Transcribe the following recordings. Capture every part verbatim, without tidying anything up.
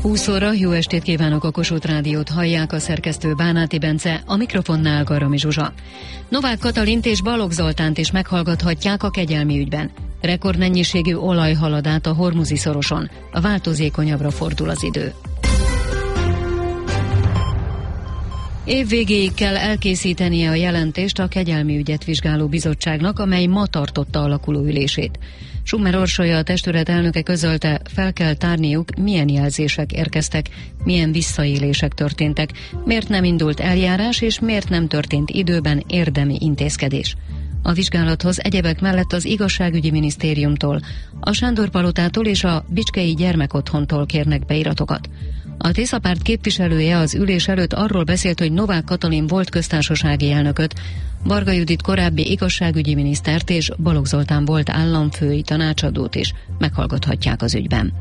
húsz óra, jó estét kívánok, a Kossuth Rádiót hallják, a szerkesztő Bánáti Bence, a mikrofonnál Garami Zsuzsa. Novák Katalint és Balogh Zoltánt is meghallgathatják a kegyelmi ügyben. Rekordmennyiségű olaj halad át a Hormuzi szoroson, a változékonyabbra fordul az idő. Év végéig kell elkészítenie a jelentést a kegyelmi ügyet vizsgáló bizottságnak, amely ma tartotta alakuló ülését. Summer Orsolya, a testület elnöke közölte, fel kell tárniuk, milyen jelzések érkeztek, milyen visszaélések történtek, miért nem indult eljárás és miért nem történt időben érdemi intézkedés. A vizsgálathoz egyebek mellett az igazságügyi minisztériumtól, a Sándor-palotától és a Bicskei gyermekotthontól kérnek beiratokat. A Tisza-párt képviselője az ülés előtt arról beszélt, hogy Novák Katalin volt köztársasági elnököt, Varga Judit korábbi igazságügyi minisztert és Balogh Zoltán volt államfői tanácsadót is meghallgathatják az ügyben.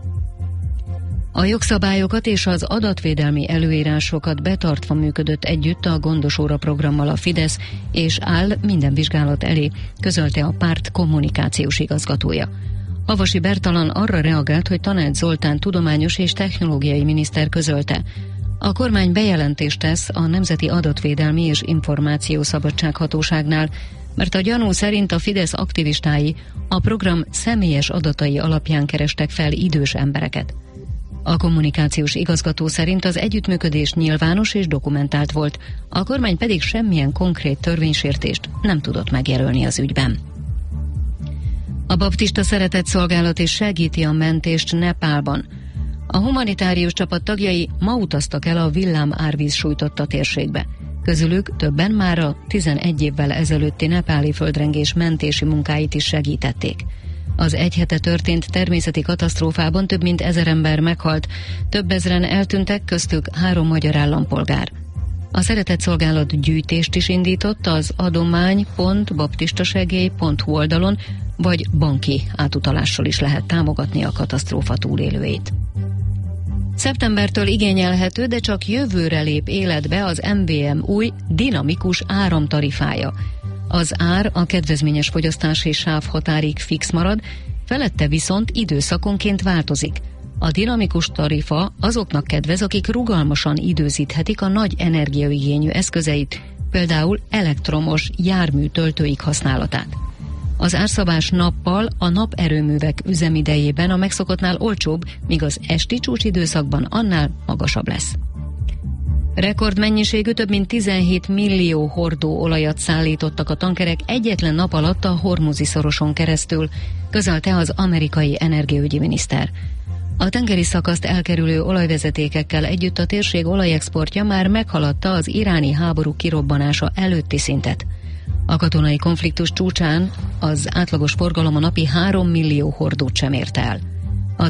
A jogszabályokat és az adatvédelmi előírásokat betartva működött együtt a Gondos óra programmal a Fidesz, és áll minden vizsgálat elé, közölte a párt kommunikációs igazgatója. Havasi Bertalan arra reagált, hogy Tanács Zoltán tudományos és technológiai miniszter közölte. A kormány bejelentést tesz a Nemzeti Adatvédelmi és Információszabadság Hatóságnál, mert a gyanú szerint a Fidesz aktivistái a program személyes adatai alapján kerestek fel idős embereket. A kommunikációs igazgató szerint az együttműködés nyilvános és dokumentált volt, a kormány pedig semmilyen konkrét törvénysértést nem tudott megjelölni az ügyben. A baptista szeretetszolgálat is segíti a mentést Nepálban. A humanitárius csapat tagjai ma utaztak el a villám árvíz sújtotta térségbe. Közülük többen már a tizenegy évvel ezelőtti nepáli földrengés mentési munkáit is segítették. Az egy hete történt természeti katasztrófában több mint ezer ember meghalt, több ezren eltűntek, köztük három magyar állampolgár. A szeretetszolgálat gyűjtést is indított az adomány pont baptistasegély pont hu oldalon, vagy banki átutalással is lehet támogatni a katasztrófa túlélőit. Szeptembertől igényelhető, de csak jövőre lép életbe az em vé em új dinamikus áramtarifája. Az ár a kedvezményes fogyasztási sáv határig fix marad, felette viszont időszakonként változik. A dinamikus tarifa azoknak kedvez, akik rugalmasan időzíthetik a nagy energiaigényű eszközeit, például elektromos jármű töltőik használatát. Az árszabás nappal a naperőművek üzemidejében a megszokottnál olcsóbb, míg az esti csúcsidőszakban annál magasabb lesz. Rekordmennyiségű több mint tizenhét millió hordó olajat szállítottak a tankerek egyetlen nap alatt a Hormuzi szoroson keresztül, közölte az amerikai energiaügyi miniszter. A tengeri szakaszt elkerülő olajvezetékekkel együtt a térség olajexportja már meghaladta az iráni háború kirobbanása előtti szintet. A katonai konfliktus csúcsán az átlagos forgalom a napi három millió hordót sem ért el.